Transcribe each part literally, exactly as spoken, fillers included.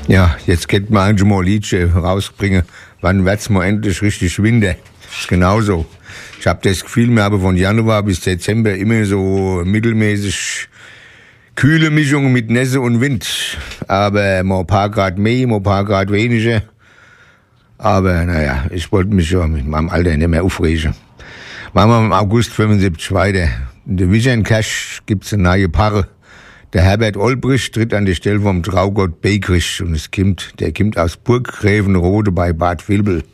Ja, jetzt könnte man eigentlich mal ein Liedchen rausbringen. Wann wird's mal endlich richtig Winter? Ist genauso. Ich habe das Gefühl, wir haben von Januar bis Dezember immer so mittelmäßig kühle Mischungen mit Nässe und Wind. Aber mal ein paar Grad mehr, mal ein paar Grad weniger. Aber naja, ich wollte mich schon mit meinem Alter nicht mehr aufregen. Machen wir im August fünfundsiebzig weiter. In der Wischern-Cache gibt's eine neue Paare. Der Herbert Olbricht tritt an die Stelle vom Traugott Begrich und es kommt, der kommt aus Burggräfenrode bei Bad Vilbel.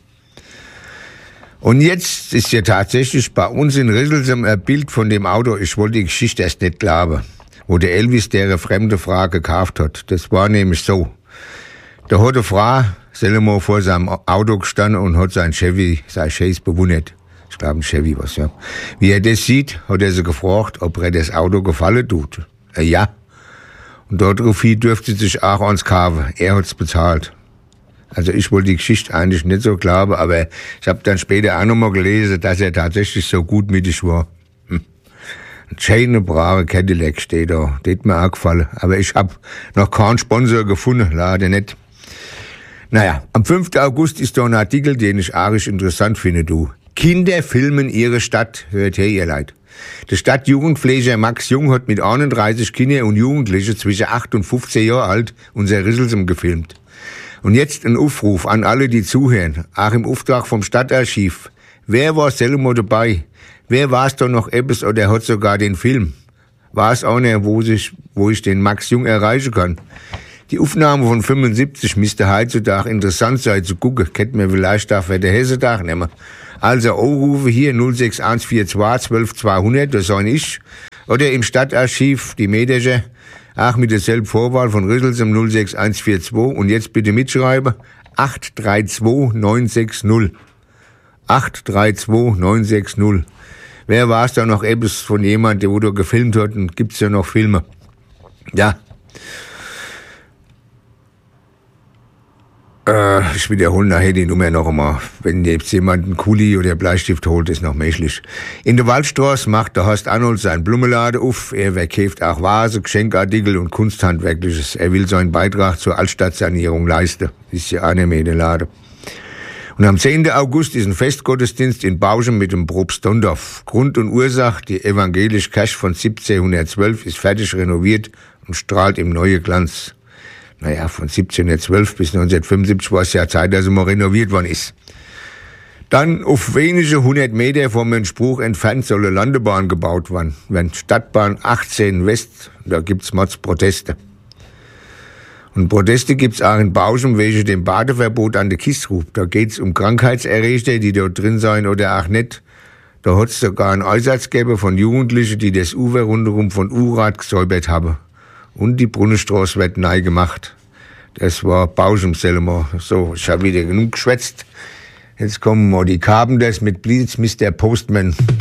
Und jetzt ist ja tatsächlich bei uns in Risselsheim ein Bild von dem Auto, ich wollte die Geschichte erst nicht glauben, wo der Elvis der fremde Frau gekauft hat. Das war nämlich so. Da hat eine Frau selber vor seinem Auto gestanden und hat sein Chevy, sein Chase bewundert. Ich glaube ein Chevy was, ja. Wie er das sieht, hat er sie gefragt, ob er das Auto gefallen tut. Äh, ja. Und daraufhin dürfte sich auch ans kaufen. Er hat's bezahlt. Also ich wollte die Geschichte eigentlich nicht so glauben, aber ich habe dann später auch nochmal gelesen, dass er tatsächlich so gutmütig war. Hm. Ein schöner, braver Cadillac steht da. Das hat mir auch gefallen. Aber ich habe noch keinen Sponsor gefunden, leider nicht. Naja, am fünften August ist da ein Artikel, den ich arisch interessant finde, du. Kinder filmen ihre Stadt. Hört her, ihr Leid. Der Stadtjugendpfleger Max Jung hat mit einunddreißig Kindern und Jugendlichen zwischen acht und fünfzehn Jahre alt unser Risselsheim gefilmt. Und jetzt ein Aufruf an alle, die zuhören, auch im Auftrag vom Stadtarchiv. Wer war selber dabei? Wer war's da noch etwas oder hat sogar den Film? War es einer, wo, sich, wo ich den Max Jung erreichen kann? Die Aufnahme von fünfundsiebzig müsste heutzutage interessant sein zu gucken. Kennt man vielleicht auch für den Hessetag nehmen. Also anrufe hier null sechs eins vier zwei zwölf zweihundert, das sei ich. Oder im Stadtarchiv, die Mädchen, auch mit derselben Vorwahl von Risselsheim null sechs eins vier zwei. Und jetzt bitte mitschreiben, acht drei zwei neun sechs null. acht drei zwei neun sechs null. Wer war es da noch etwas von jemandem, der da gefilmt hat und gibt's ja noch Filme? Ja. Äh, ich wiederhole nachher die Nummer noch einmal. Wenn jetzt jemand einen Kuli oder Bleistift holt, ist noch menschlich. In der Waldstraße macht der Horst Arnold seinen Blumenladen auf. Er verkauft auch Vase, Geschenkartikel und Kunsthandwerkliches. Er will seinen Beitrag zur Altstadtsanierung leisten. Ist ja einer mehr der Laden. Und am zehnten August ist ein Festgottesdienst in Bauschen mit dem Propst Dondorf. Grund und Ursache, die evangelische Kirche von siebzehnhundertzwölf ist fertig renoviert und strahlt im neuen Glanz. Naja, von siebzehnhundertzwölf bis neunzehnhundertfünfundsiebzig war es ja Zeit, dass er mal renoviert worden ist. Dann auf wenige hundert Meter vom Entspruch entfernt soll eine Landebahn gebaut werden. Wenn Stadtbahn achtzehn West, da gibt's Mordsproteste. Und Proteste gibt's auch in Bauschen wegen dem Badeverbot an der Kiesgrube. Da geht's um Krankheitserreger, die dort drin sein oder auch nicht. Da hat's sogar einen Einsatz gegeben von Jugendlichen, die das Ufer rundherum von Urat gesäubert haben. Und die Brunnenstraße wird neu gemacht. Das war Bauschen selber. So, ich habe wieder genug geschwätzt. Jetzt kommen mal die Carpenters mit Please Mister Postman.